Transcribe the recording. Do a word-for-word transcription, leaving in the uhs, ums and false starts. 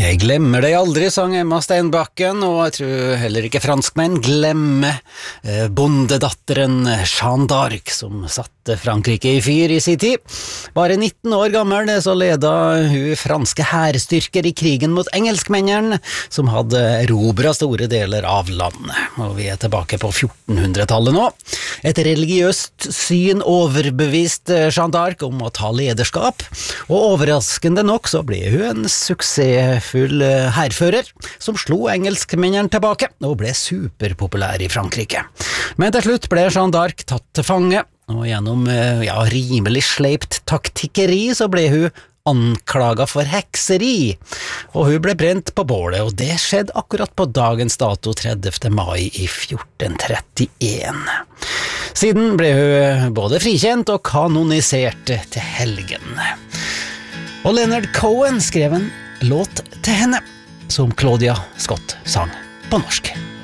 Jeg glemmer deg aldri, sang Emma Steinbakken, og jeg tror heller ikke franskmenn glemmer eh, bondedatteren Jeanne d'Arc, som satte Frankrike i fyr i sin tid. Bare nitten år gammel så leda hun franske hærstyrker i krigen mot engelskmennene, som hadde erobret store deler av landet. Og vi er tilbake på fjortenhundretallet nå. Et religiøst syn overbeviste Jeanne d'Arc om å ta lederskap, og overraskende nok så ble hun en suksessfull hærfører som slo engelskmennene tilbake og ble superpopulær i Frankrike. Men til slutt ble Jeanne d'Arc tatt til fange, og gjennom ja, rimelig sleipt taktikkeri så ble hun anklaget for hekseri, og hun ble brent på bålet, og det skjedde akkurat på dagens dato tredivte mai i fjorten trettien. Siden ble hun både frikjent og kanonisert til helgen. Og Leonard Cohen skrev en låt til henne, som Claudia Scott sang på norsk.